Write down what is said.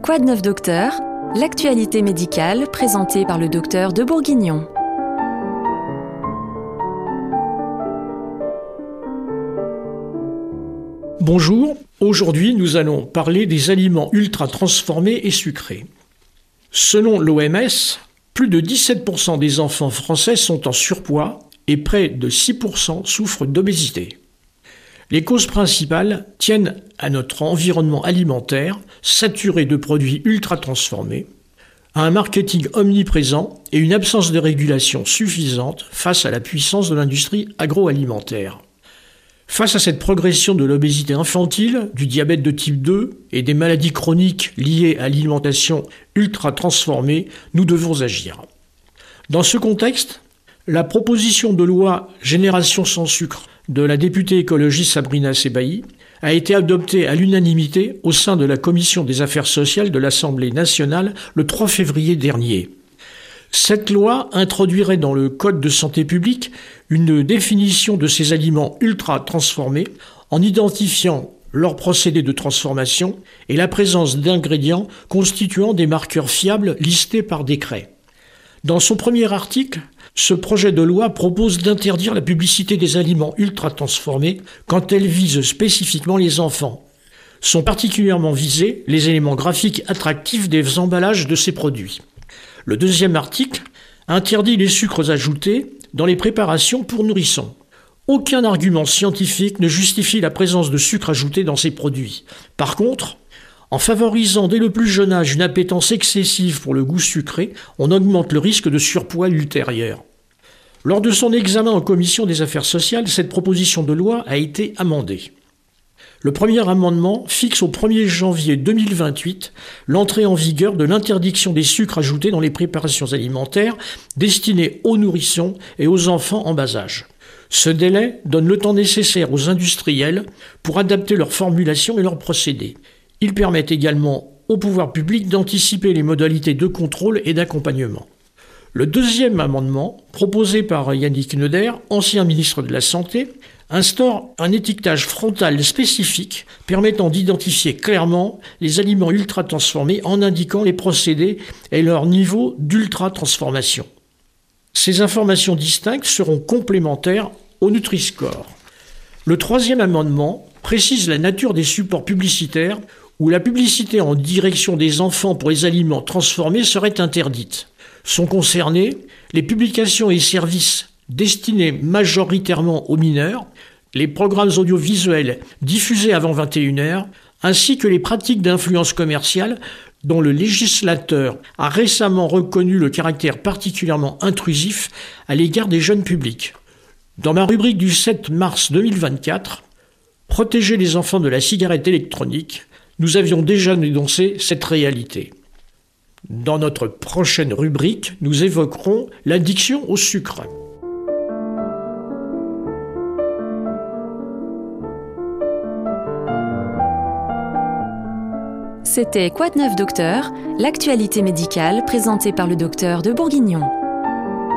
Quoi de neuf docteur? L'actualité médicale présentée par le docteur de Bourguignon. Bonjour, aujourd'hui nous allons parler des aliments ultra transformés et sucrés. Selon l'OMS, plus de 17% des enfants français sont en surpoids et près de 6% souffrent d'obésité. Les causes principales tiennent à notre environnement alimentaire, saturé de produits ultra transformés, à un marketing omniprésent et une absence de régulation suffisante face à la puissance de l'industrie agroalimentaire. Face à cette progression de l'obésité infantile, du diabète de type 2 et des maladies chroniques liées à l'alimentation ultra transformée, nous devons agir. Dans ce contexte, la proposition de loi Génération sans sucre de la députée écologiste Sabrina Sebhaï a été adoptée à l'unanimité au sein de la Commission des affaires sociales de l'Assemblée nationale le 3 février dernier. Cette loi introduirait dans le Code de santé publique une définition de ces aliments ultra transformés en identifiant leur procédé de transformation et la présence d'ingrédients constituant des marqueurs fiables listés par décret. Dans son premier article, ce projet de loi propose d'interdire la publicité des aliments ultra transformés quand elle vise spécifiquement les enfants. Sont particulièrement visés les éléments graphiques attractifs des emballages de ces produits. Le deuxième article interdit les sucres ajoutés dans les préparations pour nourrissons. Aucun argument scientifique ne justifie la présence de sucre ajouté dans ces produits. Par contre, en favorisant dès le plus jeune âge une appétence excessive pour le goût sucré, on augmente le risque de surpoids ultérieur. Lors de son examen en commission des affaires sociales, cette proposition de loi a été amendée. Le premier amendement fixe au 1er janvier 2028 l'entrée en vigueur de l'interdiction des sucres ajoutés dans les préparations alimentaires destinées aux nourrissons et aux enfants en bas âge. Ce délai donne le temps nécessaire aux industriels pour adapter leur formulation et leurs procédés. Il permet également au pouvoir public d'anticiper les modalités de contrôle et d'accompagnement. Le deuxième amendement, proposé par Yannick Neuder, ancien ministre de la Santé, instaure un étiquetage frontal spécifique permettant d'identifier clairement les aliments ultra-transformés en indiquant les procédés et leur niveau d'ultra-transformation. Ces informations distinctes seront complémentaires au Nutri-Score. Le troisième amendement précise la nature des supports publicitaires où la publicité en direction des enfants pour les aliments transformés serait interdite. Sont concernés les publications et services destinés majoritairement aux mineurs, les programmes audiovisuels diffusés avant 21h, ainsi que les pratiques d'influence commerciale dont le législateur a récemment reconnu le caractère particulièrement intrusif à l'égard des jeunes publics. Dans ma rubrique du 7 mars 2024, « Protéger les enfants de la cigarette électronique », nous avions déjà dénoncé cette réalité. Dans notre prochaine rubrique, nous évoquerons l'addiction au sucre. C'était Quoi de neuf docteur? L'actualité médicale présentée par le docteur de Bourguignon.